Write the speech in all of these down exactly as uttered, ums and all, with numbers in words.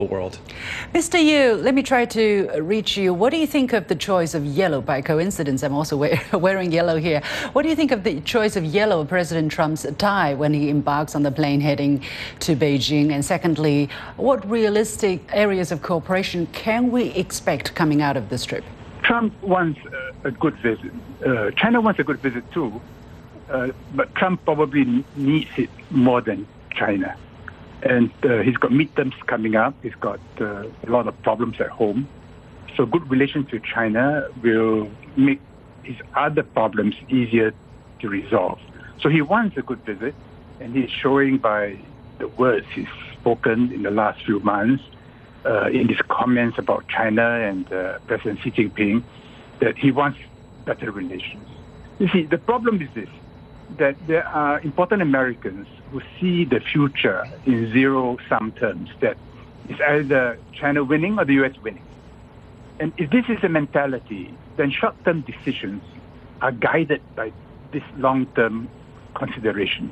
world. Mister Yu, let me try to reach you. What do you think of the choice of yellow? By coincidence, I'm also wearing yellow here. What do you think of the choice of yellow, President Trump's tie, when he embarks on the plane heading to Beijing? And secondly, what realistic areas of cooperation can we expect coming out of this trip? Trump wants a good visit. Uh, China wants a good visit too, uh, but Trump probably needs it more than China. And uh, he's got midterms coming up. He's got uh, a lot of problems at home. So good relations with China will make his other problems easier to resolve. So he wants a good visit, and he's showing by the words he's spoken in the last few months, uh, in his comments about China and uh, President Xi Jinping, that he wants better relations. You see, the problem is this, that there are important Americans who see the future in zero-sum terms, that it's either China winning or the U S winning. And if this is a mentality, then short-term decisions are guided by this long-term consideration.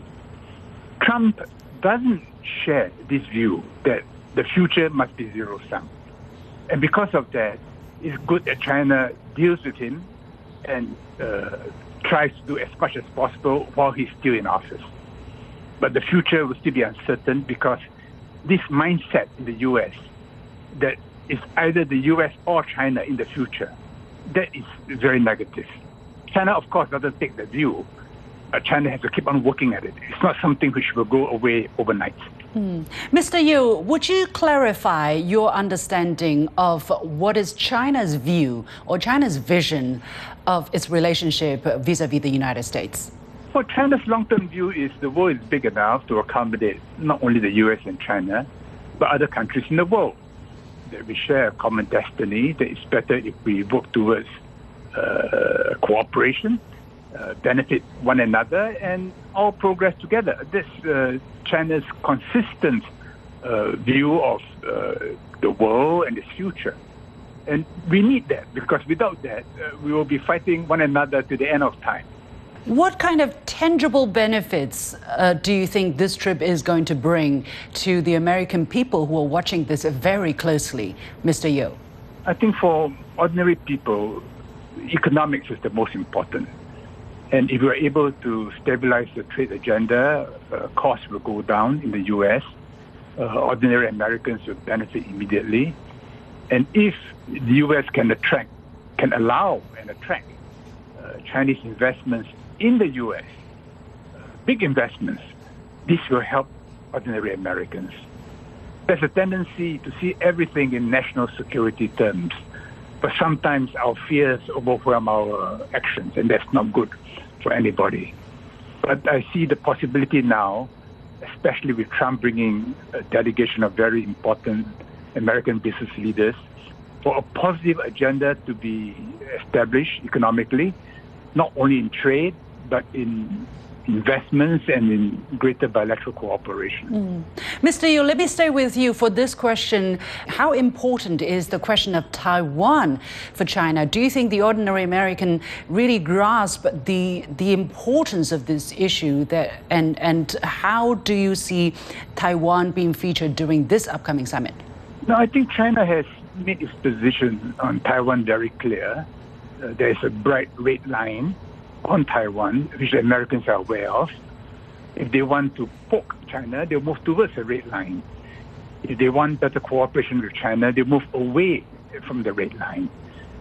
Trump doesn't share this view that the future must be zero-sum. And because of that, it's good that China deals with him and uh, tries to do as much as possible while he's still in office. But the future will still be uncertain because this mindset in the U S that it's either the U S or China in the future, that is very negative. China, of course, doesn't take the view. But China has to keep on working at it. It's not something which will go away overnight. Hmm. Mister Yu, would you clarify your understanding of what is China's view or China's vision of its relationship vis-a-vis the United States? Well, China's long-term view is the world is big enough to accommodate not only the U S and China, but other countries in the world. That we share a common destiny, that it's better if we work towards uh, cooperation, uh, benefit one another, and all progress together. This uh, China's consistent uh, view of uh, the world and its future. And we need that, because without that, uh, we will be fighting one another to the end of time. What kind of tangible benefits uh, do you think this trip is going to bring to the American people who are watching this very closely, Mister Yu? I think for ordinary people, economics is the most important. And if we're able to stabilize the trade agenda, uh, costs will go down in the U S. Uh, ordinary Americans will benefit immediately. And if the U S can attract, can allow and attract uh, Chinese investments in the U S, uh, big investments, this will help ordinary Americans. There's a tendency to see everything in national security terms, but sometimes our fears overwhelm our actions, and that's not good for anybody. But I see the possibility now, especially with Trump bringing a delegation of very important American business leaders, for a positive agenda to be established economically, not only in trade, but in investments and in greater bilateral cooperation. Mm. Mister Yu, let me stay with you for this question. How important is the question of Taiwan for China? Do you think the ordinary American really grasp the the importance of this issue, that, and, and how do you see Taiwan being featured during this upcoming summit? No, I think China has made its position on Taiwan very clear. Uh, there is a bright red line on Taiwan, which the Americans are aware of. If they want to poke China, they'll move towards the red line. If they want better cooperation with China, they move away from the red line.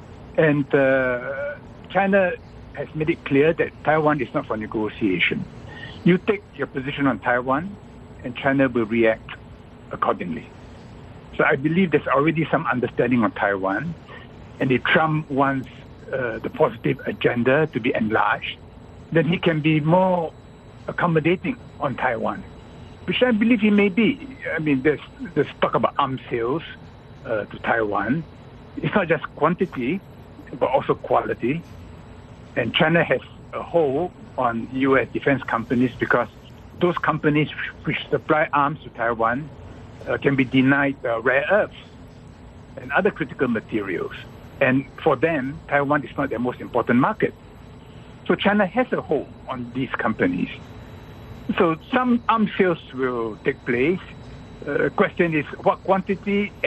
And uh, China has made it clear that Taiwan is not for negotiation. You take your position on Taiwan, and China will react accordingly. So I believe there's already some understanding on Taiwan. And if Trump wants uh, the positive agenda to be enlarged, then he can be more accommodating on Taiwan, which I believe he may be. I mean, there's, there's talk about arms sales uh, to Taiwan. It's not just quantity, but also quality. And China has a hold on U S defense companies because those companies which supply arms to Taiwan Uh, can be denied uh, rare earths and other critical materials. And for them, Taiwan is not their most important market. So China has a hold on these companies. So some arms sales will take place, uh, question is what quantity